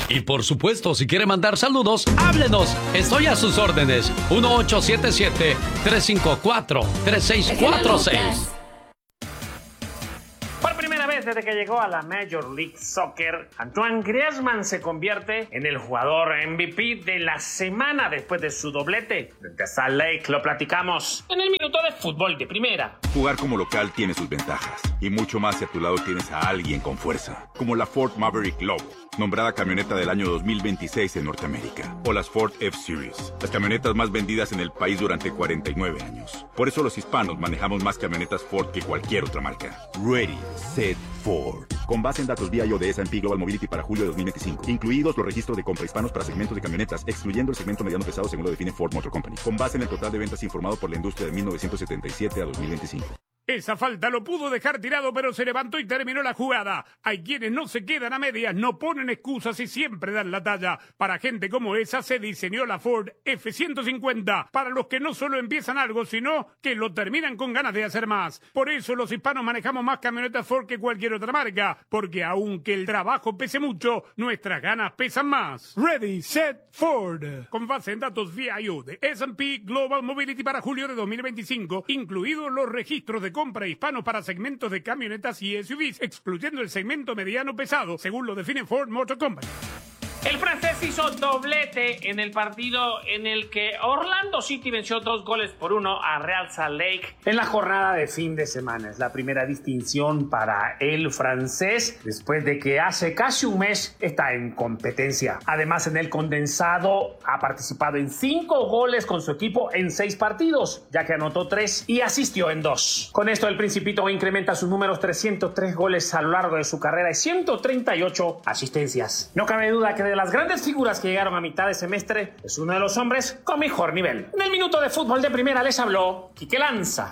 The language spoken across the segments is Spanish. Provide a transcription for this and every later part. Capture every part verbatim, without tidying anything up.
Y por supuesto, si quiere mandar saludos, háblenos. Estoy a sus órdenes. uno ocho siete siete, tres cinco cuatro, tres seis cuatro seis. Por primera vez desde que llegó a la Major League Soccer, Antoine Griezmann se convierte en el jugador M V P de la semana después de su doblete frente a Salt Lake. Lo platicamos en el minuto de fútbol de primera. Jugar como local tiene sus ventajas y mucho más si a tu lado tienes a alguien con fuerza, como la Ford Maverick Lobo, nombrada camioneta del año dos mil veintiséis en Norteamérica, o las Ford F-Series, las camionetas más vendidas en el país durante cuarenta y nueve años. Por eso los hispanos manejamos más camionetas Ford que cualquier otra marca. Ready, Set, Ford. Con base en datos V I O de S and P Global Mobility para julio de dos mil veinticinco, incluidos los registros de compra hispanos para segmentos de camionetas, excluyendo el segmento mediano pesado según lo define Ford Motor Company, con base en el total de ventas informado por la industria de mil novecientos setenta y siete a dos mil veinticinco. Esa falta lo pudo dejar tirado, pero se levantó y terminó la jugada. Hay quienes no se quedan a medias, no ponen excusas y siempre dan la talla. Para gente como esa se diseñó la Ford F ciento cincuenta, para los que no solo empiezan algo, sino que lo terminan con ganas de hacer más. Por eso los hispanos manejamos más camionetas Ford que cualquier otra marca, porque aunque el trabajo pese mucho, nuestras ganas pesan más. Ready, Set, Ford. Con base en datos V I O de S and P Global Mobility para julio de dos mil veinticinco, incluidos los registros de compra hispanos para segmentos de camionetas y S U Vs, excluyendo el segmento mediano pesado, según lo define Ford Motor Company. El francés hizo doblete en el partido en el que Orlando City venció dos goles por uno a Real Salt Lake en la jornada de fin de semana. Es la primera distinción para el francés después de que hace casi un mes está en competencia. Además, en el condensado ha participado en cinco goles con su equipo en seis partidos, ya que anotó tres y asistió en dos. Con esto el Principito incrementa sus números: trescientos tres goles a lo largo de su carrera y ciento treinta y ocho asistencias. No cabe duda que de las grandes figuras que llegaron a mitad de semestre, es uno de los hombres con mejor nivel. En el minuto de fútbol de primera les habló Quique Lanza.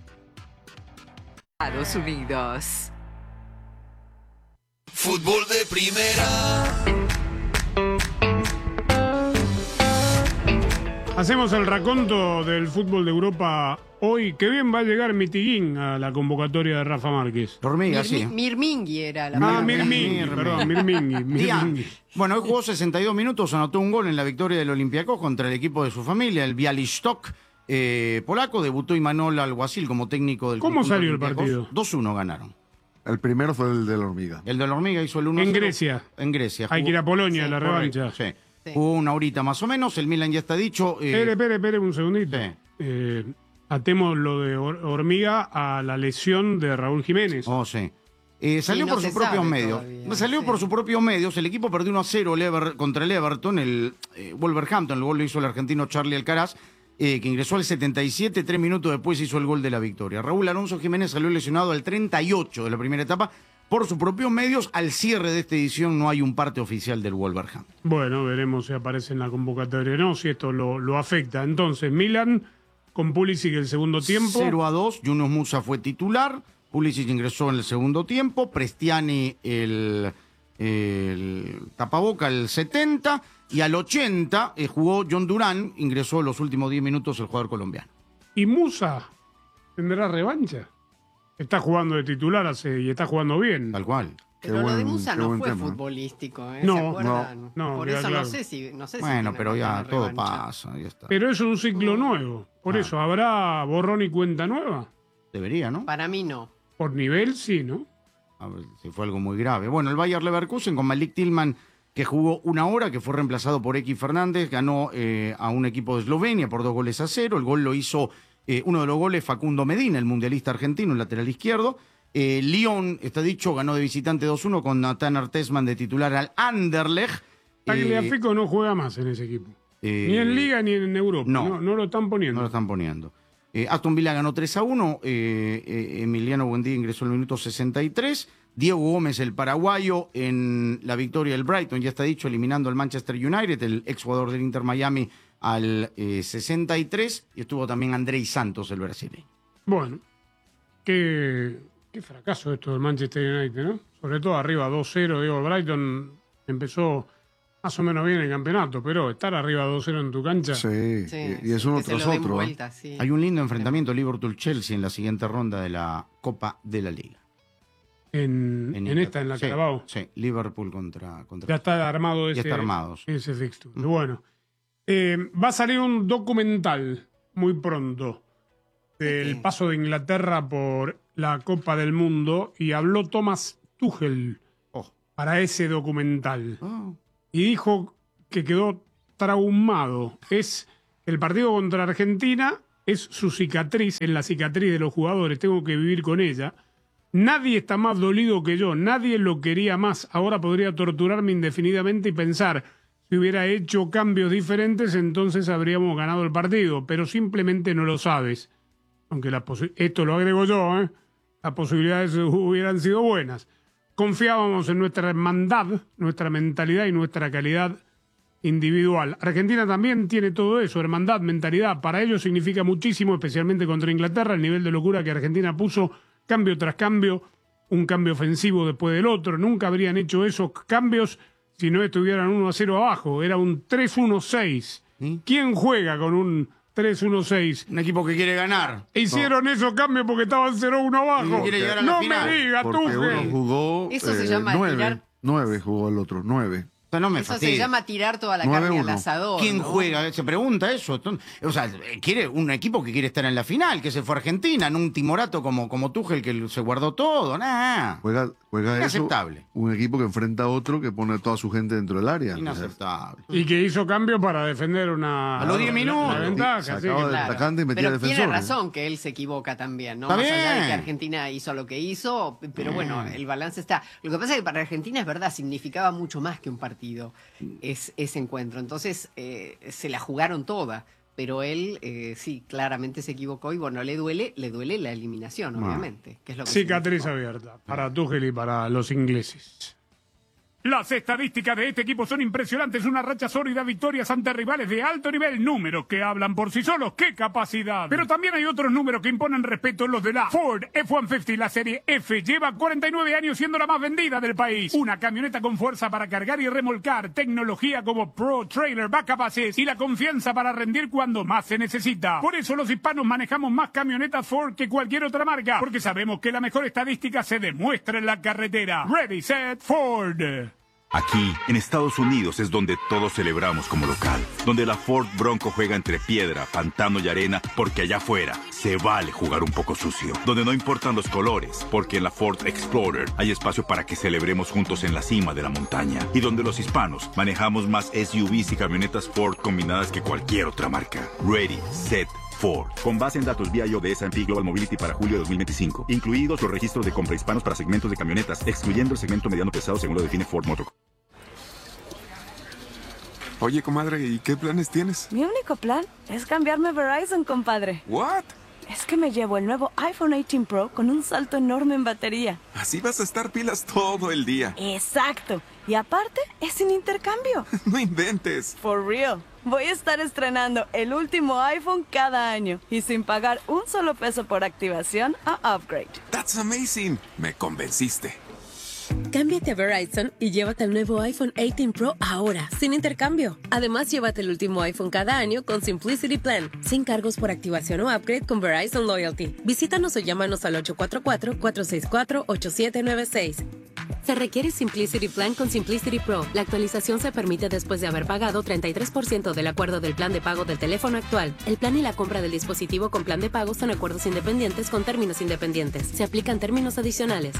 Estados Unidos. Fútbol de primera. Hacemos el raconto del fútbol de Europa hoy. Qué bien va a llegar Mitiguín a la convocatoria de Rafa Márquez. Hormiga, sí. Mirmingui era la Ah, Mirmingui, perdón, Mirmingui. Mirmingui. Bueno, hoy jugó sesenta y dos minutos, anotó un gol en la victoria del Olympiacos contra el equipo de su familia, el Białystok eh, polaco. Debutó Imanol Alguacil como técnico del ¿Cómo salió el partido? dos uno ganaron. El primero fue el de la Hormiga. El de la Hormiga hizo el uno. En Grecia. En Grecia. Hay que ir a Polonia, sí, la revancha. Sí. Sí. Jugó una horita más o menos, el Milan ya está dicho. Eh... Espere, espere, espere un segundito. Sí. Eh, atemos lo de Hormiga a la lesión de Raúl Jiménez. Oh, sí. Eh, salió sí, no por sus propios medios. Todavía, salió sí. por sus propios medios. El equipo perdió uno a cero el Ever, contra el Everton, el eh, Wolverhampton. El gol lo hizo el argentino Charlie Alcaraz, eh, que ingresó al setenta y siete. Tres minutos después hizo el gol de la victoria. Raúl Alonso Jiménez salió lesionado al treinta y ocho de la primera etapa. Por sus propios medios, al cierre de esta edición no hay un parte oficial del Wolverhampton. Bueno, veremos si aparece en la convocatoria o no, si esto lo, lo afecta. Entonces, Milan con Pulisic el segundo tiempo. cero a dos, Yunus Musa fue titular. Pulisic ingresó en el segundo tiempo, Prestiani el, el tapaboca el setenta y al ochenta eh, jugó John Durán, ingresó los últimos diez minutos el jugador colombiano. ¿Y Musa tendrá revancha? Está jugando de titular hace, y está jugando bien. Tal cual. Pero qué lo buen, de Musa no fue tema. futbolístico, ¿eh? No, ¿Se acuerdan? no, no, Por queda eso claro. no sé si... No sé Bueno, si pero ya todo revancha. pasa, ya está. Pero es un ciclo nuevo. Por Ah. eso, ¿habrá borrón y cuenta nueva? Debería, ¿no? Para mí no. Por nivel, sí, ¿no? A ver si fue algo muy grave. Bueno, el Bayer Leverkusen con Malik Tillman, que jugó una hora, que fue reemplazado por X Fernández, ganó eh, a un equipo de Eslovenia por dos goles a cero. El gol lo hizo eh, uno de los goles Facundo Medina, el mundialista argentino, el lateral izquierdo. Eh, Lyon, está dicho, ganó de visitante dos uno con Nathan Artesman de titular al Anderlecht. Tagliafico eh, no juega más en ese equipo. Eh, ni en Liga ni en Europa. No, no, no lo están poniendo. No lo están poniendo. Eh, Aston Villa ganó tres a uno. Eh, eh, Emiliano Buendía ingresó en el minuto sesenta y tres. Diego Gómez, el paraguayo, en la victoria del Brighton, ya está dicho, eliminando al Manchester United, el exjugador del Inter Miami, al eh, sesenta y tres. Y estuvo también Andrei Santos, el brasileño. Bueno, qué, qué fracaso esto del Manchester United, ¿no? Sobre todo arriba dos cero. Diego, el Brighton empezó más o menos bien el campeonato, pero estar arriba dos cero en tu cancha. Sí, Sí, y, y es uno que se tras lo den otro. vuelta, ¿eh? sí. Hay un lindo enfrentamiento Liverpool-Chelsea en la siguiente ronda de la Copa de la Liga. en, en, en esta, en la sí, Carabao. Sí, Liverpool contra... contra Ya está armado ese, ya está armado, sí. ese fixture. Mm. Bueno, eh, va a salir un documental muy pronto del okay. paso de Inglaterra por la Copa del Mundo y habló Thomas Tuchel oh. para ese documental. Oh. Y dijo que quedó traumado. Es el partido contra Argentina, es su cicatriz, es la cicatriz de los jugadores, tengo que vivir con ella. Nadie está más dolido que yo, nadie lo quería más. Ahora podría torturarme indefinidamente y pensar, si hubiera hecho cambios diferentes, entonces habríamos ganado el partido, pero simplemente no lo sabes. Aunque la esto lo agrego yo, ¿eh? Las posibilidades hubieran sido buenas. Confiábamos en nuestra hermandad, nuestra mentalidad y nuestra calidad individual. Argentina también tiene todo eso, hermandad, mentalidad. Para ellos significa muchísimo, especialmente contra Inglaterra, el nivel de locura que Argentina puso, cambio tras cambio, un cambio ofensivo después del otro. Nunca habrían hecho esos cambios si no estuvieran uno a cero abajo. Era un tres uno seis. ¿Sí? ¿Quién juega con un tres uno seis? Un equipo que quiere ganar. Hicieron no. esos cambios porque estaban cero uno abajo. Quiere llegar a no la final. me digas tú. Porque uno jugó Eso eh, se llama nueve. tirar. Nueve jugó el otro, nueve. O sea, no me Eso fastidie. se llama tirar toda la carne al asador. ¿Quién ¿no? juega? Se pregunta eso. O sea, quiere un equipo que quiere estar en la final, que se fue a Argentina, en un timorato como, como Tuchel que se guardó todo. Nah. Juega, juega Inaceptable. Eso, un equipo que enfrenta a otro que pone a toda su gente dentro del área. Inaceptable. Y que hizo cambio para defender una... A los diez minutos. La ventaja, sí, sacaba del claro. atacante y metía Pero defensor. tiene razón que él se equivoca también, ¿no? Está Más bien. allá de que Argentina hizo lo que hizo, pero bueno, el balance está. Lo que pasa es que para Argentina es verdad, significaba mucho más que un partido es, ese encuentro. Entonces eh, se la jugaron toda, pero él eh, sí, claramente se equivocó y bueno, le duele, le duele la eliminación, obviamente. Que es lo que cicatriz significó. abierta para Tuchel y para los ingleses. Las estadísticas de este equipo son impresionantes. Una racha sólida, victorias ante rivales de alto nivel. Números que hablan por sí solos. ¡Qué capacidad! Pero también hay otros números que imponen respeto. Los de la Ford F ciento cincuenta, la serie F. Lleva cuarenta y nueve años siendo la más vendida del país. Una camioneta con fuerza para cargar y remolcar. Tecnología como Pro Trailer Backup Assist. Y la confianza para rendir cuando más se necesita. Por eso los hispanos manejamos más camionetas Ford que cualquier otra marca. Porque sabemos que la mejor estadística se demuestra en la carretera. Ready, set, Ford. Aquí, en Estados Unidos, es donde todos celebramos como local. Donde la Ford Bronco juega entre piedra, pantano y arena, porque allá afuera se vale jugar un poco sucio. Donde no importan los colores, porque en la Ford Explorer hay espacio para que celebremos juntos en la cima de la montaña. Y donde los hispanos manejamos más S U Vs y camionetas Ford combinadas que cualquier otra marca. Ready, set, Ford. Con base en datos V I O de S and P Global Mobility para julio de dos mil veinticinco. Incluidos los registros de compra hispanos para segmentos de camionetas, excluyendo el segmento mediano pesado según lo define Ford Motor. Oye, comadre, ¿y qué planes tienes? Mi único plan es cambiarme a Verizon, compadre. ¿What? Es que me llevo el nuevo iPhone dieciocho Pro con un salto enorme en batería. Así vas a estar pilas todo el día. Exacto. Y aparte, es sin intercambio. No inventes. For real. Voy a estar estrenando el último iPhone cada año y sin pagar un solo peso por activación a upgrade. That's amazing. Me convenciste. Cámbiate a Verizon y llévate el nuevo iPhone dieciocho Pro ahora, sin intercambio. Además, llévate el último iPhone cada año con Simplicity Plan, sin cargos por activación o upgrade con Verizon Loyalty. Visítanos o llámanos al ocho cuatro cuatro, cuatro seis cuatro, ocho siete nueve seis. Se requiere Simplicity Plan con Simplicity Pro. La actualización se permite después de haber pagado treinta y tres por ciento del acuerdo del plan de pago del teléfono actual. El plan y la compra del dispositivo con plan de pago son acuerdos independientes con términos independientes. Se aplican términos adicionales.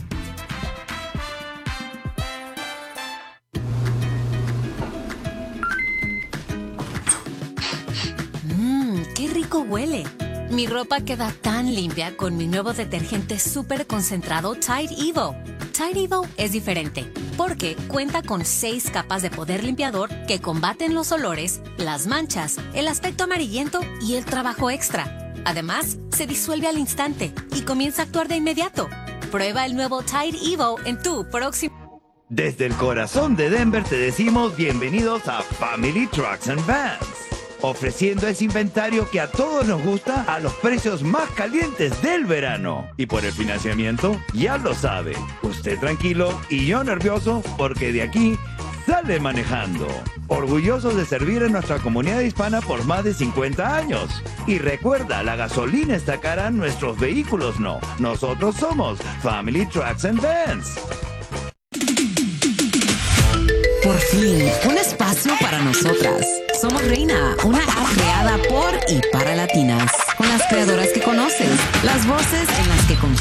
¡Qué rico huele! Mi ropa queda tan limpia con mi nuevo detergente súper concentrado Tide Evo. Tide Evo es diferente porque cuenta con seis capas de poder limpiador que combaten los olores, las manchas, el aspecto amarillento y el trabajo extra. Además, se disuelve al instante y comienza a actuar de inmediato. Prueba el nuevo Tide Evo en tu próximo... Desde el corazón de Denver te decimos bienvenidos a Family Trucks and Vans, ofreciendo ese inventario que a todos nos gusta a los precios más calientes del verano. Y por el financiamiento, ya lo sabe, usted tranquilo y yo nervioso porque de aquí sale manejando. Orgullosos de servir a nuestra comunidad hispana por más de cincuenta años. Y recuerda, la gasolina está cara, nuestros vehículos no. Nosotros somos Family Trucks and Vans. Por fin, un espacio para nosotras. Somos Reina, una app creada por y para latinas. Con las creadoras que conoces, las voces en las que confías.